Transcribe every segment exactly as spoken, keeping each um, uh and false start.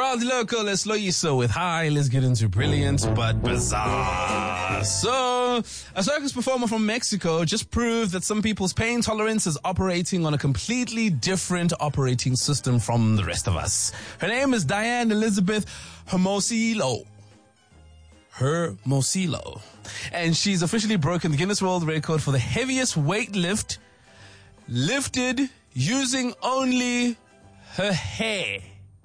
World Local, let's Loyiso with Hi. Let's get into brilliant but bizarre. So, a circus performer from Mexico just proved that some people's pain tolerance is operating on a completely different operating system from the rest of us. Her name is Diane Elizabeth Hermosillo. Hermosillo. And she's officially broken the Guinness World Record for the heaviest weight lift lifted using only her hair.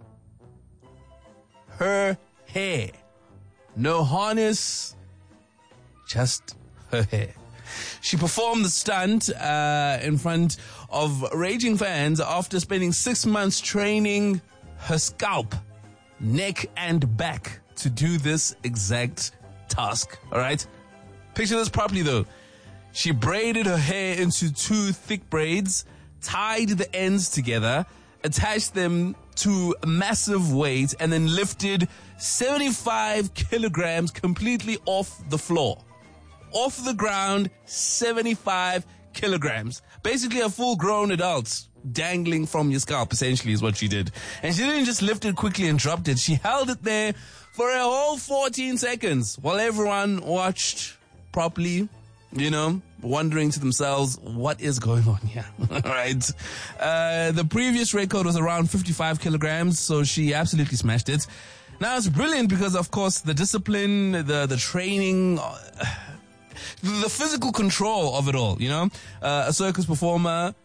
Her hair. No harness, just her hair. She performed the stunt uh, in front of raging fans after spending six months training her scalp, neck, and back to do this exact task. All right? Picture this properly, though. She braided her hair into two thick braids, tied the ends together, attached them to a massive weight, and then lifted seventy-five kilograms completely off the floor. Off the ground, seventy-five kilograms. Basically a full-grown adult dangling from your scalp, essentially, is what she did. And she didn't just lift it quickly and dropped it. She held it there for a whole fourteen seconds while everyone watched properly, you know, wondering to themselves, what is going on here? All right. Uh, the previous record was around fifty-five kilograms, so she absolutely smashed it. Now, it's brilliant because, of course, the discipline, the, the training, uh, the physical control of it all, you know? Uh, a circus performer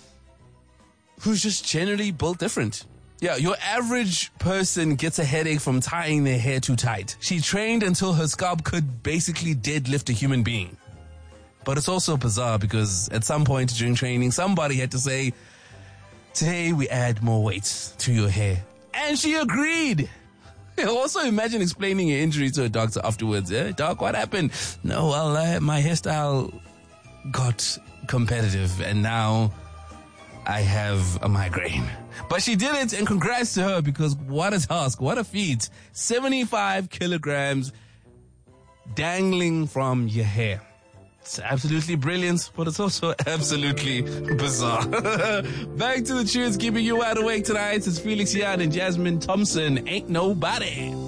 who's just generally built different. Yeah, your average person gets a headache from tying their hair too tight. She trained until her scalp could basically deadlift a human being. But it's also bizarre because at some point during training, somebody had to say, today we add more weight to your hair. And she agreed. Also imagine explaining your injury to a doctor afterwards. Eh? Doc, what happened? No, well, uh, my hairstyle got competitive and now I have a migraine. But she did it, and congrats to her, because what a task, what a feat. seventy-five kilograms dangling from your hair. It's absolutely brilliant, but it's also absolutely bizarre. Back to the tunes keeping you wide awake tonight. It's Felix Yan and Jasmine Thompson. Ain't Nobody.